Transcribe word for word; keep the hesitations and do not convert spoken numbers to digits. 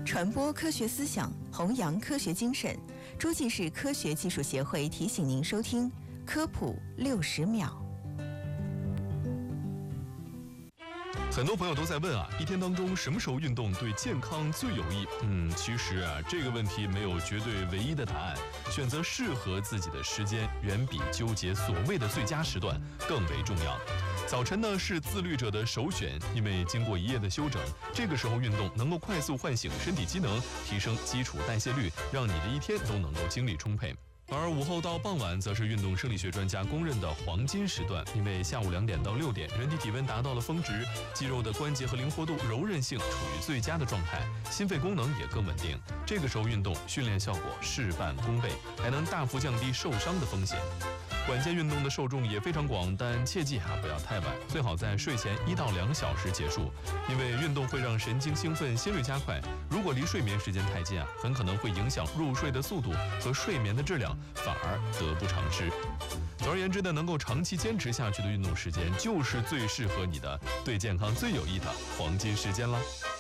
传播科学思想，弘扬科学精神。诸暨市科学技术协会提醒您收听科普六十秒。 很多朋友都在问啊，一天当中什么时候运动对健康最有益？嗯，其实啊，这个问题没有绝对唯一的答案。选择适合自己的时间，远比纠结所谓的最佳时段更为重要。早晨呢是自律者的首选，因为经过一夜的休整，这个时候运动能够快速唤醒身体机能，提升基础代谢率，让你的一天都能够精力充沛。而午后到傍晚则是运动生理学专家公认的黄金时段，因为下午两点到六点，人体体温达到了峰值，肌肉的关节和灵活度、柔韧性处于最佳的状态，心肺功能也更稳定。这个时候运动，训练效果事半功倍，还能大幅降低受伤的风险。晚间运动的受众也非常广，但切记啊，不要太晚，最好在睡前一到两小时结束，因为运动会让神经兴奋，心率加快。如果离睡眠时间太近啊，很可能会影响入睡的速度和睡眠的质量，反而得不偿失。总而言之呢，能够长期坚持下去的运动时间，就是最适合你的、对健康最有益的黄金时间了。